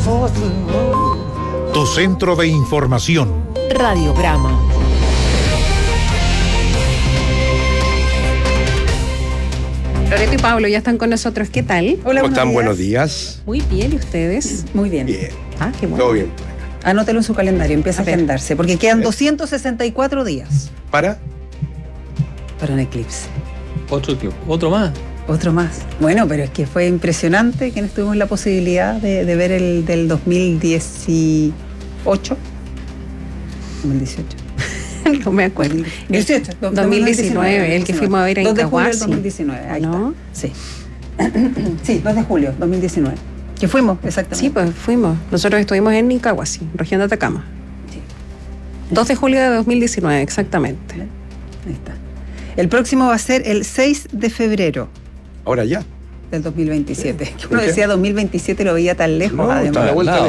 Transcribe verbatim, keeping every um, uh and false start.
Tu centro de información. Radiograma. Loreto y Pablo ya están con nosotros. ¿Qué tal? Hola, ¿Cómo están? días. Buenos días. Muy bien, ¿y ustedes? Muy bien. Bien. Ah, qué bueno. Todo bien. Anótelo en su calendario, empieza A a, ver. agendarse, porque quedan A ver. doscientos sesenta y cuatro días ¿Para? para un eclipse. Otro, otro más. Otro más. Bueno, pero es que fue impresionante que tuvimos la posibilidad de, de ver el del dos mil dieciocho. dos mil dieciocho. No me acuerdo. dieciocho. dos mil diecinueve, el que fuimos a ver en dos de julio del Incahuasi. dos mil diecinueve, ahí ¿No? está. Sí. Sí, dos de julio dos mil diecinueve. Que fuimos, exactamente. Sí, pues fuimos. Nosotros estuvimos en Incahuasi, región de Atacama. Sí. dos de julio de dos mil diecinueve, exactamente. Ahí está. El próximo va a ser el seis de febrero Ahora ya. del dos mil veintisiete. Que uno ¿Por qué? decía dos mil veintisiete, lo veía tan lejos, No, además. está a la vuelta.